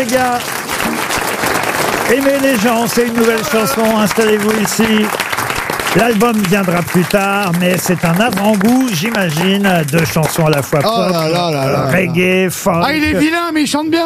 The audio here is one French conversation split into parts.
Vega. Aimer les gens, c'est une nouvelle chanson. Installez-vous ici. L'album viendra plus tard, mais c'est un avant-goût, j'imagine, de chansons à la fois pop, reggae, folk. Ah, il est vilain, mais il chante bien.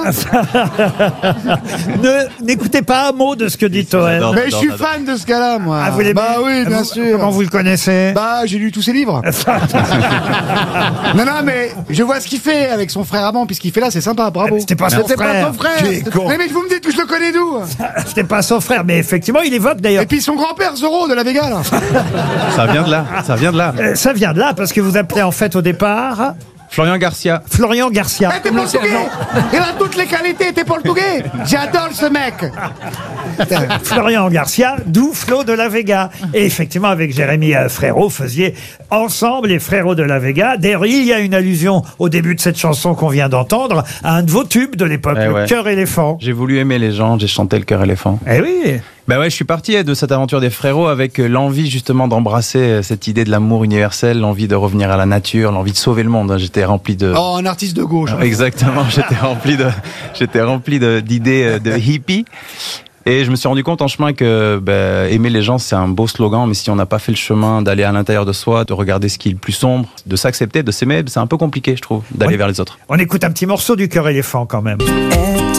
N'écoutez pas un mot de ce que dit Toen. Mais je suis fan de ce gars-là, moi. Ah, vous l'aimez ? Bah oui, bien sûr. Comment vous le connaissez ? Bah, j'ai lu tous ses livres. Non, mais je vois ce qu'il fait avec son frère avant, puis ce qu'il fait là, c'est sympa, bravo. C'était pas son frère. Pas son frère. Tu es con. Mais vous me dites que je le connais d'où ? C'était pas son frère, mais effectivement, il évoque d'ailleurs. Et puis son grand-père, Zorro, de la Vega, là. Ça vient de là, ça vient de là. Ça vient de là, parce que vous appelez en fait au départ... Florian Garcia. Florian Garcia. T'es portugais. Il a toutes les qualités, t'es portugais. J'adore ce mec. Florian Garcia, d'où Flo de la Vega. Et effectivement, avec Jérémy Frérot, faisiez ensemble les Frérots de la Vega. D'ailleurs, il y a une allusion au début de cette chanson qu'on vient d'entendre à un de vos tubes de l'époque, le Cœur éléphant. J'ai voulu aimer les gens, j'ai chanté le Cœur éléphant. Eh oui. Bah ouais, je suis parti de cette aventure des Frérots avec l'envie justement d'embrasser cette idée de l'amour universel, l'envie de revenir à la nature, l'envie de sauver le monde. J'étais rempli de... Oh, un artiste de gauche. Exactement, j'étais rempli d'idées de hippie. Et je me suis rendu compte en chemin que aimer les gens, c'est un beau slogan, mais si on n'a pas fait le chemin d'aller à l'intérieur de soi, de regarder ce qui est le plus sombre, de s'accepter, de s'aimer, c'est un peu compliqué, je trouve, d'aller vers les autres. On écoute un petit morceau du Cœur éléphant quand même.